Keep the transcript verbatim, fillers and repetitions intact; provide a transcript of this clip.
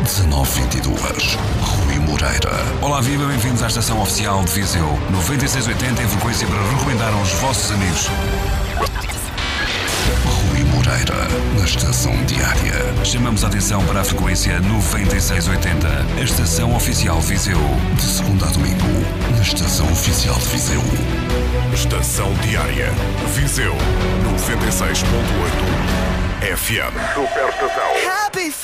dezanove vinte e dois. Rui Moreira. Olá, viva, bem-vindos à estação oficial de Viseu. noventa e seis oitenta em frequência para recomendar aos vossos amigos. Rui Moreira, na estação diária. Chamamos a atenção para a frequência noventa e seis oitenta, a estação oficial de Viseu. De segunda a domingo, na estação oficial de Viseu. Estação diária. Viseu noventa e seis ponto oito F M. Superestação. Happy